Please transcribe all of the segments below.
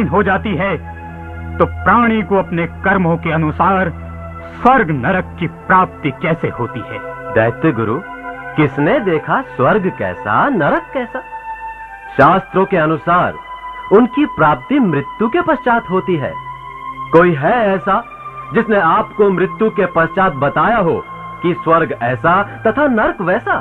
अधीन हो जाती है तो प्राणी को अपने कर्मों के अनुसार स्वर्ग नरक की प्राप्ति कैसे होती है? दैत्य गुरु, किसने देखा स्वर्ग कैसा नरक कैसा? शास्त्रों के अनुसार उनकी प्राप्ति मृत्यु के पश्चात होती है। कोई है ऐसा जिसने आपको मृत्यु के पश्चात बताया हो कि स्वर्ग ऐसा तथा नरक वैसा?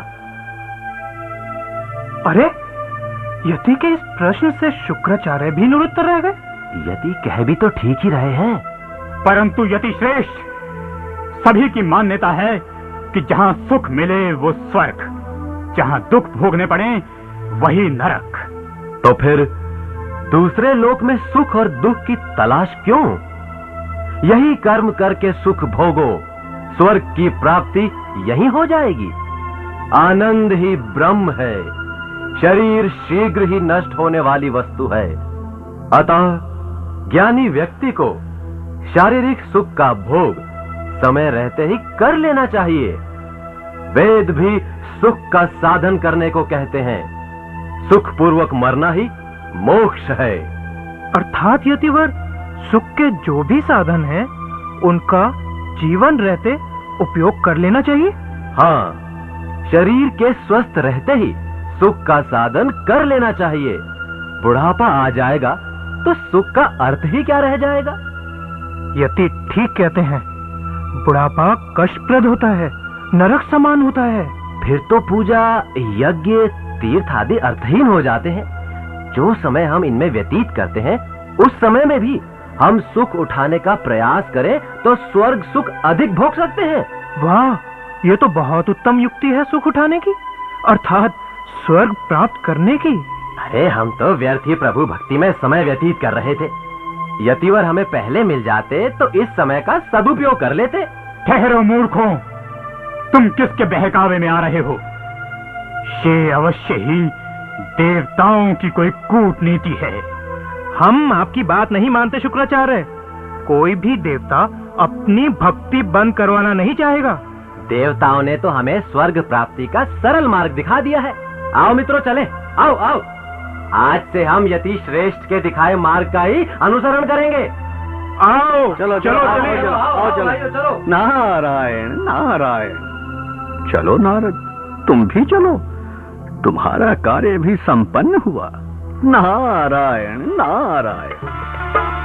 अरे, यति के इस प्रश्न से शुक्राचार्य भी निरुत्तर रह गए। यति कह भी तो ठीक ही रहे हैं, परंतु यति श्रेष्ठ, सभी की मान्यता है कि जहां सुख मिले वो स्वर्ग, जहां दुख भोगने पड़े वही नरक। तो फिर दूसरे लोक में सुख और दुख की तलाश क्यों? यही कर्म करके सुख भोगो, स्वर्ग की प्राप्ति यही हो जाएगी। आनंद ही ब्रह्म है, शरीर शीघ्र ही नष्ट होने वाली वस्तु है। अतः ज्ञानी व्यक्ति को शारीरिक सुख का भोग समय रहते ही कर लेना चाहिए। वेद भी सुख का साधन करने को कहते हैं। सुख पूर्वक मरना ही मोक्ष है। अर्थात यतिवर, सुख के जो भी साधन हैं, उनका जीवन रहते उपयोग कर लेना चाहिए। हाँ, शरीर के स्वस्थ रहते ही सुख का साधन कर लेना चाहिए। बुढ़ापा आ जाएगा तो सुख का अर्थ ही क्या रह जाएगा? यति ठीक कहते हैं। बुढ़ापा कष्टप्रद होता है, नरक समान होता है। फिर तो पूजा, यज्ञ, तीर्थ आदि अर्थहीन हो जाते हैं। जो समय हम इनमें व्यतीत करते हैं, उस समय में भी हम सुख उठाने का प्रयास करें तो स्वर्ग सुख अधिक भोग सकते हैं। वाह, ये तो बहुत उत्तम युक्ति है सुख उठाने की, अर्थात स्वर्ग प्राप्त करने की। अरे, हम तो व्यर्थ ही प्रभु भक्ति में समय व्यतीत कर रहे थे। यतिवर हमें पहले मिल जाते तो इस समय का सदुपयोग कर लेते। ठहरो मूर्खों, तुम किसके बहकावे में आ रहे हो? ये अवश्य ही देवताओं की कोई कूटनीति है। हम आपकी बात नहीं मानते शुक्राचार्य। कोई भी देवता अपनी भक्ति बंद करवाना नहीं चाहेगा। देवताओं ने तो हमें स्वर्ग प्राप्ति का सरल मार्ग दिखा दिया है। आओ मित्रों, चले, आओ आओ। आज से हम यति श्रेष्ठ के दिखाए मार्ग का ही अनुसरण करेंगे। आओ, चलो चलो, आओ, चलो। नारायण नारायण। चलो नारद, तुम भी चलो, तुम्हारा कार्य भी संपन्न हुआ। नारायण नारायण।